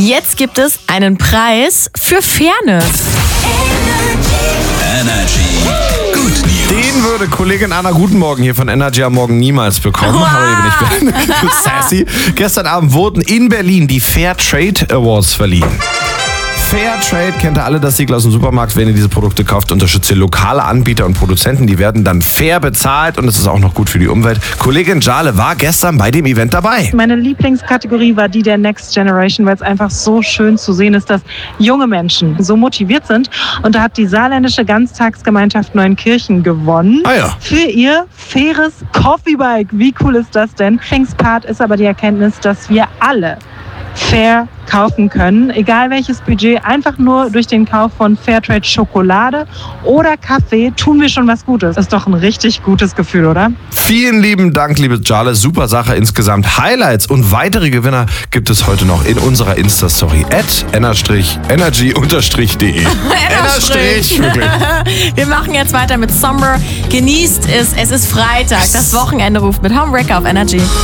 Jetzt gibt es einen Preis für Fairness. Energy. Good News. Den würde Kollegin Anna Guten Morgen hier von Energy am Morgen niemals bekommen. Wow. Aber hier bin ich sassy. Gestern Abend wurden in Berlin die Fair Trade Awards verliehen. Fair Trade kennt ihr alle, das Siegel aus dem Supermarkt. Wenn ihr diese Produkte kauft, unterstützt ihr lokale Anbieter und Produzenten. Die werden dann fair bezahlt und es ist auch noch gut für die Umwelt. Kollegin Jale war gestern bei dem Event dabei. Meine Lieblingskategorie war die der Next Generation, weil es einfach so schön zu sehen ist, dass junge Menschen so motiviert sind. Und da hat die saarländische Ganztagsgemeinschaft Neuenkirchen gewonnen für ihr faires Coffeebike. Wie cool ist das denn? Part ist aber die Erkenntnis, dass wir alle fair kaufen können, egal welches Budget, einfach nur durch den Kauf von Fairtrade Schokolade oder Kaffee tun wir schon was Gutes. Ist doch ein richtig gutes Gefühl, oder? Vielen lieben Dank, liebe Jale. Super Sache insgesamt. Highlights und weitere Gewinner gibt es heute noch in unserer Insta-Story @energy_de. Enerstrich. Wir machen jetzt weiter mit Summer. Genießt es. Es ist Freitag. Das Wochenende ruft mit Homewrecker auf Energy.